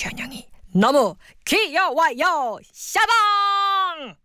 주현영이 너무 귀여워요. 샤방!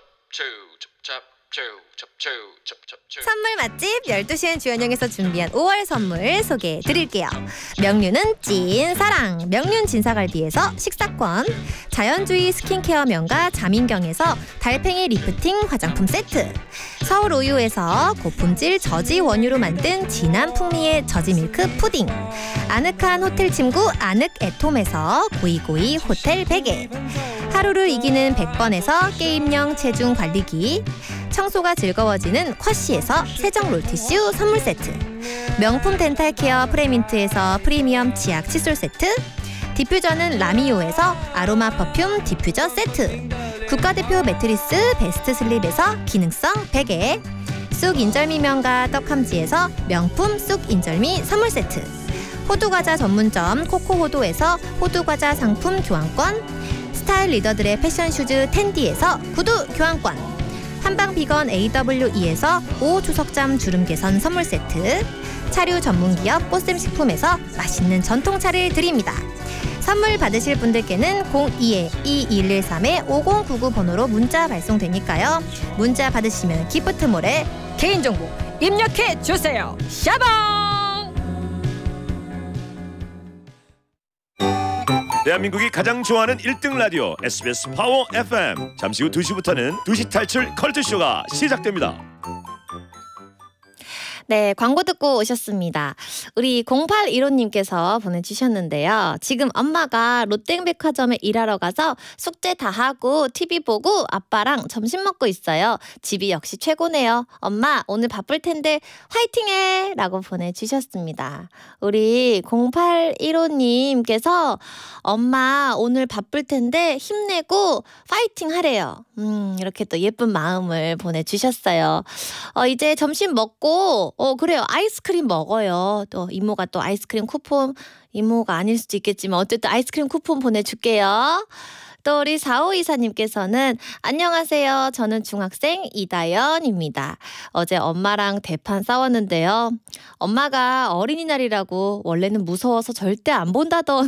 선물 맛집 12시엔 주현영에서 준비한 5월 선물 소개해드릴게요. 명륜은 찐사랑 명륜 진사갈비에서 식사권, 자연주의 스킨케어 명가 자민경에서 달팽이 리프팅 화장품 세트, 서울 우유에서 고품질 저지 원유로 만든 진한 풍미의 저지 밀크 푸딩, 아늑한 호텔 침구 아늑애톰에서 고이고이 호텔 베개, 하루를 이기는 100번에서 게임용 체중 관리기, 청소가 즐거워지는 쿼시에서 세정 롤티슈 선물 세트, 명품 덴탈케어 프레민트에서 프리미엄 치약 칫솔 세트, 디퓨저는 라미오에서 아로마 퍼퓸 디퓨저 세트, 국가대표 매트리스 베스트 슬립에서 기능성 베개, 쑥 인절미 명가 떡함지에서 명품 쑥 인절미 선물 세트, 호두과자 전문점 코코호두에서 호두과자 상품 교환권, 스타일 리더들의 패션 슈즈 텐디에서 구두 교환권, 한방 비건 AWE에서 5호 초석잠 주름 개선 선물 세트, 차류 전문기업 꽃샘식품에서 맛있는 전통차를 드립니다. 선물 받으실 분들께는 02-2113-5099 번호로 문자 발송되니까요. 문자 받으시면 기프트몰에 개인정보 입력해주세요. 샤방! 대한민국이 가장 좋아하는 1등 라디오 SBS 파워 FM. 잠시 후 2시부터는 2시 탈출 컬투쇼가 시작됩니다. 네, 광고 듣고 오셨습니다. 우리 0815님께서 보내주셨는데요. 지금 엄마가 롯데백화점에 일하러 가서 숙제 다 하고 TV 보고 아빠랑 점심 먹고 있어요. 집이 역시 최고네요. 엄마 오늘 바쁠 텐데 화이팅해! 라고 보내주셨습니다. 우리 0815님께서 엄마 오늘 바쁠 텐데 힘내고 파이팅 하래요. 이렇게 또 예쁜 마음을 보내주셨어요. 이제 점심 먹고 그래요. 아이스크림 먹어요. 또 이모가 또 아이스크림 쿠폰, 이모가 아닐 수도 있겠지만 어쨌든 아이스크림 쿠폰 보내줄게요. 또 우리 4524님께서는 안녕하세요. 저는 중학생 이다연입니다. 어제 엄마랑 대판 싸웠는데요. 엄마가 어린이날이라고 원래는 무서워서 절대 안 본다던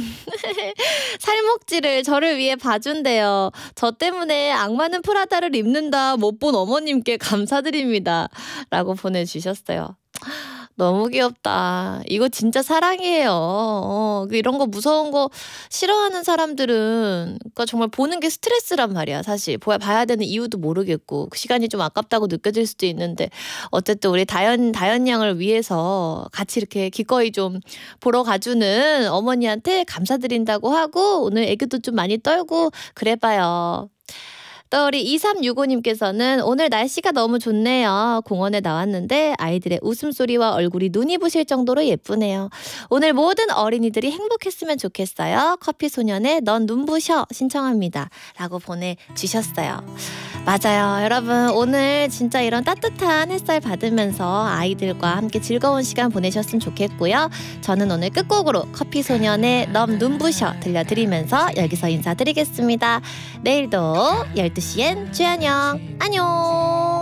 살목지를 저를 위해 봐준대요. 저 때문에 악마는 프라다를 입는다 못 본 어머님께 감사드립니다. 라고 보내주셨어요. 너무 귀엽다. 이거 진짜 사랑이에요. 이런 거 무서운 거 싫어하는 사람들은 그러니까 정말 보는 게 스트레스란 말이야. 사실 봐야 되는 이유도 모르겠고 그 시간이 좀 아깝다고 느껴질 수도 있는데 어쨌든 우리 다연 양을 위해서 같이 이렇게 기꺼이 좀 보러 가주는 어머니한테 감사드린다고 하고 오늘 애교도 좀 많이 떨고 그래봐요. 또 우리 2365님께서는 오늘 날씨가 너무 좋네요. 공원에 나왔는데 아이들의 웃음소리와 얼굴이 눈이 부실 정도로 예쁘네요. 오늘 모든 어린이들이 행복했으면 좋겠어요. 커피소년의 넌 눈부셔 신청합니다. 라고 보내주셨어요. 맞아요. 여러분 오늘 진짜 이런 따뜻한 햇살 받으면서 아이들과 함께 즐거운 시간 보내셨으면 좋겠고요. 저는 오늘 끝곡으로 커피소년의 넌 눈부셔 들려드리면서 여기서 인사드리겠습니다. 내일도 12시엔 주현영 안녕.